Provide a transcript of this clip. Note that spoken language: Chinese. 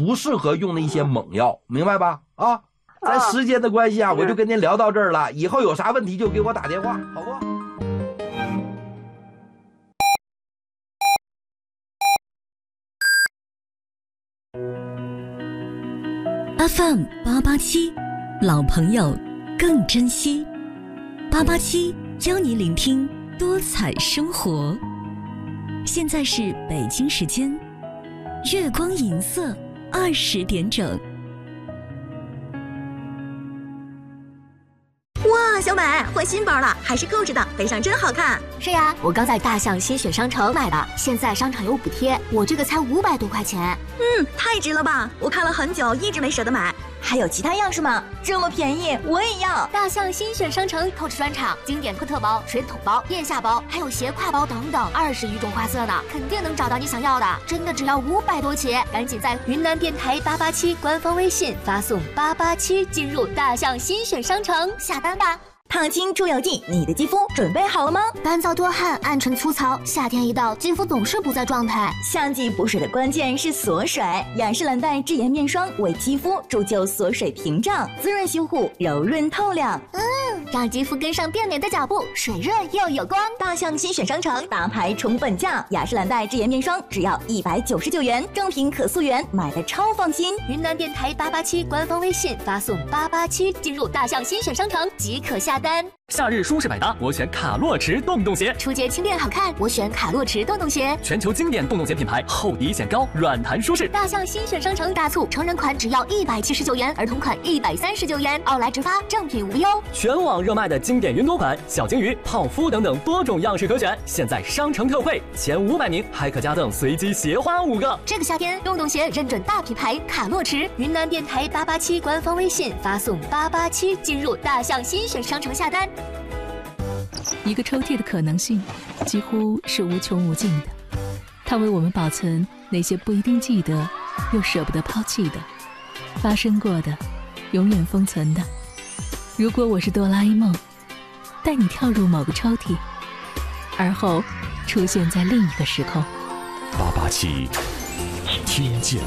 不适合用的一些猛药，明白吧？啊，咱时间的关系啊，我就跟您聊到这儿了，以后有啥问题就给我打电话，好不？ FM 887，老朋友更珍惜。887邀你聆听多彩生活。现在是北京时间月光银色20点整。 哇，小美换新包了，还是购置的，背上真好看。 是呀，我刚在大象新选商城买的，现在商场有补贴，我这个才500多块钱。 太值了吧！我看了很久，一直没舍得买。还有其他样式吗？这么便宜，我也要！ 大象新选商城Coach专场，经典托特包、水桶包、腋下包，还有斜挎包等等，20余种花色呢，肯定能找到你想要的。真的只要500多起，赶紧在云南电台887官方微信发送887进入大象新选商城下单吧。 烫青出油剂，你的肌肤准备好了吗？ 干燥多汗，暗沉粗糙，夏天一到，肌肤总是不在状态。 夏季补水的关键是锁水，雅诗兰黛智妍面霜为肌肤铸就锁水屏障，滋润修护，柔润透亮。 让肌肤跟上变美的脚步，水润又有光。 大象新选商城大牌重本价，雅诗兰黛智妍面霜只要199元，正品可溯源，买的超放心。 云南电台887官方微信发送887进入大象新选商城即可下单。 夏日舒适百搭，我选卡洛驰洞洞鞋。 出街轻便好看，我选卡洛驰洞洞鞋。 全球经典洞洞鞋品牌，厚底显高，软弹舒适。 大象新选商城大促，成人款只要179元，儿童款139元，奥莱直发，正品无忧。 全网热卖的经典云朵款、小金鱼、泡芙等等多种样式可选，现在商城特惠，前500名还可加赠随机鞋花5个。 这个夏天，洞洞鞋认准大品牌卡洛驰。云南电台887官方微信发送887进入大象新选商城下单。 一个抽屉的可能性几乎是无穷无尽的，它为我们保存那些不一定记得又舍不得抛弃的，发生过的，永远封存的。如果我是哆啦 A 梦，带你跳入某个抽屉，而后出现在另一个时空。 887听见